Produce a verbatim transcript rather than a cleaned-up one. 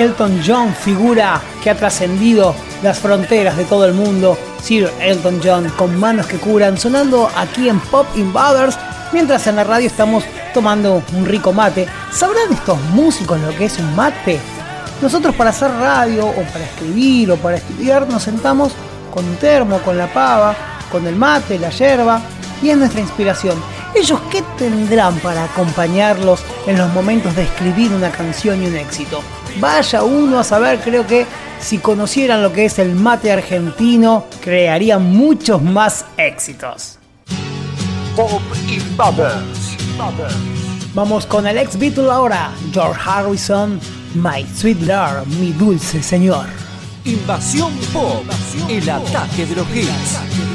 Elton John, figura que ha trascendido las fronteras de todo el mundo. Sir Elton John, con manos que curan, sonando aquí en Pop Invaders, mientras en la radio estamos tomando un rico mate. ¿Sabrán estos músicos lo que es un mate? Nosotros para hacer radio, o para escribir, o para estudiar, nos sentamos con un termo, con la pava, con el mate, la yerba, y es nuestra inspiración. ¿Ellos qué tendrán para acompañarlos en los momentos de escribir una canción y un éxito? Vaya uno a saber. Creo que si conocieran lo que es el mate argentino, crearían muchos más éxitos. Pop Invaders. Vamos con el ex Beatle ahora, George Harrison, My Sweet Lord, mi dulce señor. Invasión Pop, el ataque de los hits.